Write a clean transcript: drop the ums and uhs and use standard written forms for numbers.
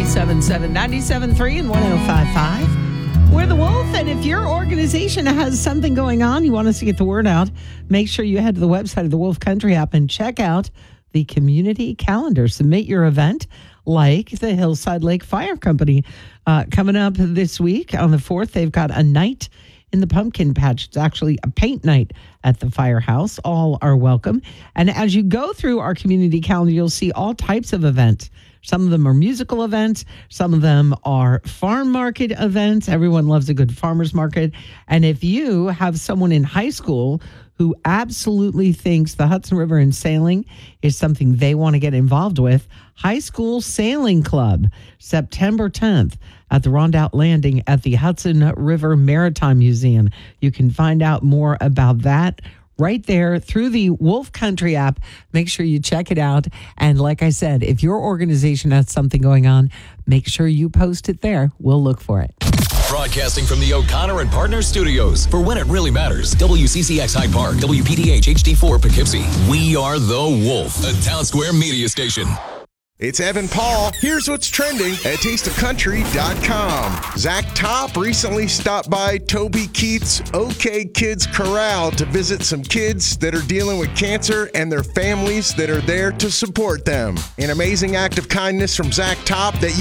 97.7, 97.3, and 105.5. We're the Wolf, and if your organization has something going on, you want us to get the word out, make sure you head to the website of the Wolf Country app and check out the community calendar. Submit your event, like the Hillside Lake Fire Company. Coming up this week on the 4th, they've got a night in the pumpkin patch. It's actually a paint night at the firehouse. All are welcome. And as you go through our community calendar, you'll see all types of events. Some of them are musical events. Some of them are farm market events. Everyone loves a good farmer's market. And if you have someone in high school who absolutely thinks the Hudson River and sailing is something they want to get involved with, High School Sailing Club, September 10th at the Rondout Landing at the Hudson River Maritime Museum. You can find out more about that right there through the Wolf Country app. Make sure you check it out. And like I said, if your organization has something going on, make sure you post it there. We'll look for it. Broadcasting from the O'Connor and Partners Studios for When It Really Matters, WCCX Hyde Park, WPDH HD4 Poughkeepsie. We are the Wolf, a Town Square media station. It's Evan Paul. Here's what's trending at tasteofcountry.com. Zach Top recently stopped by Toby Keith's OK Kids Corral to visit some kids that are dealing with cancer and their families that are there to support them. An amazing act of kindness from Zach Top that